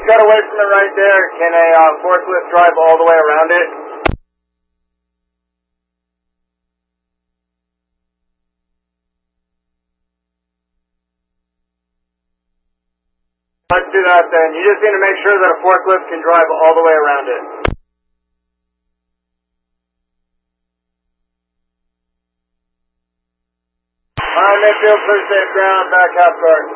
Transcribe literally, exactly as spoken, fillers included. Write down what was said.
cut away from it right there. Can a uh, forklift drive all the way around it? Let's do that then. You just need to make sure that a forklift can drive all the way around it. Alright, midfield, clear safe ground, back half guard.